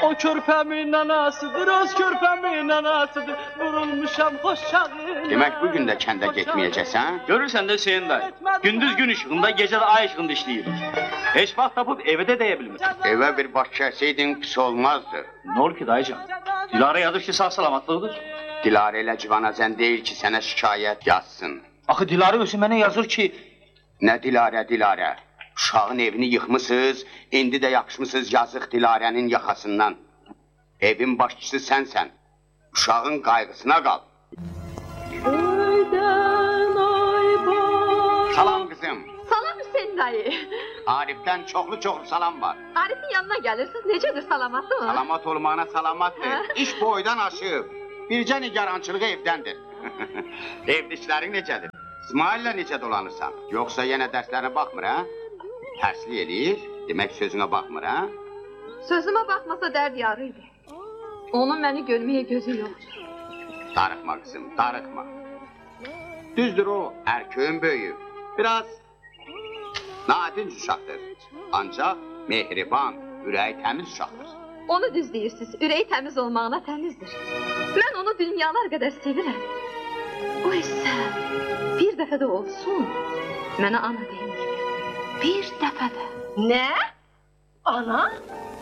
O körpəmin anasıdır, öz körpəmin anasıdır. Vurulmuşam xoş çağı. Demək bugün də kəndə getməyəcəksən? Görürsən də Hüseyin dayı, gündüz gün işığında, gecə də ay işığında işləyir. Heç vaxt tapıb evə də deyə bilmir. Evə bir baş kəsəydin pis olmazdı. Nə olur ki dayıcan? Dilara yazır ki sağ salamatlıqdır. Dilarə ilə Civanazən deyir ki sənə şikayət yazsın. Axı Dilara özü mənə yazır ki... Nə Dilarə? Uşağın evini yıxmısınız, indi də yapışmısınız yazıq Dilarənin yaxasından. Evin başçısı sənsən. Uşağın qayğısına qal. Salam qızım. Salam Hüseyin dayı. Arif'dən çoxlu salam var. Arif'in yanına gelirsiniz, necədir salamatı mı? Salamat olmağına salamatdır. İş boydan aşıb. Bircə nigarançılığı evdəndir. Evdə işlərin necədir? İsmail'lə necə dolanırsan? Yoxsa yenə dərslərinə baxmır, hə? Tərslik eləyir, demək sözünə baxmır, hə? Sözümə baxmasa dərd yarıydı. Onun məni görməyə gözü yoxdur. Darıxma qızım, darıxma. Düzdür o, erköyün böyüyü. Biraz nadinc uşaqdır. Ancaq mehriban, ürəyi təmiz uşaqdır. Onu düz deyirsiniz, ürəyi təmiz olmağına təmizdir. Mən onu dünyalar qədər sevirəm. O isə bir dəfə də olsun, mənə ana deyir. Bir dəfə də. Nə? Ana?